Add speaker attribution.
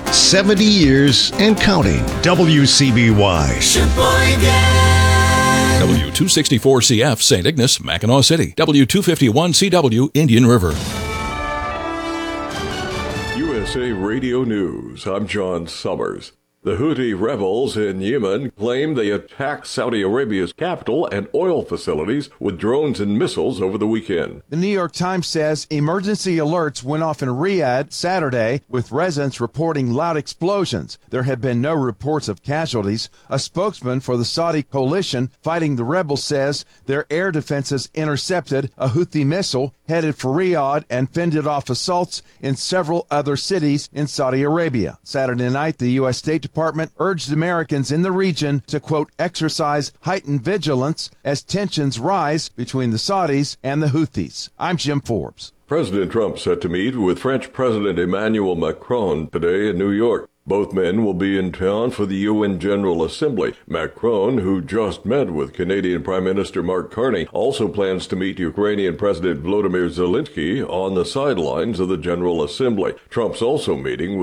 Speaker 1: 70 years and counting. WCBY.
Speaker 2: W264CF, St. Ignace, Mackinac City. W251CW, Indian River.
Speaker 3: USA Radio News. I'm John Summers. The Houthi rebels in Yemen claim they attacked Saudi Arabia's capital and oil facilities with drones and missiles over the weekend.
Speaker 4: The New York Times says emergency alerts went off in Riyadh Saturday, with residents reporting loud explosions. There have been no reports of casualties. A spokesman for the Saudi coalition fighting the rebels says their air defenses intercepted a Houthi missile headed for Riyadh and fended off assaults in several other cities in Saudi Arabia. Saturday night, the U.S. State Department urged Americans in the region to, quote, exercise heightened vigilance as tensions rise between the Saudis and the Houthis. I'm Jim Forbes.
Speaker 3: President Trump set to meet with French President Emmanuel Macron today in New York. Both men will be in town for the UN General Assembly. Macron, who just met with Canadian Prime Minister Mark Carney, also plans to meet Ukrainian President Volodymyr Zelensky on the sidelines of the General Assembly. Trump's also meeting with